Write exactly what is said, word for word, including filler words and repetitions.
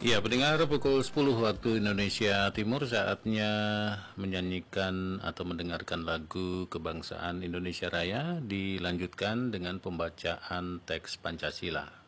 Ya, pendengar, pukul sepuluh waktu Indonesia Timur, saatnya menyanyikan atau mendengarkan lagu Kebangsaan Indonesia Raya, dilanjutkan dengan pembacaan teks Pancasila.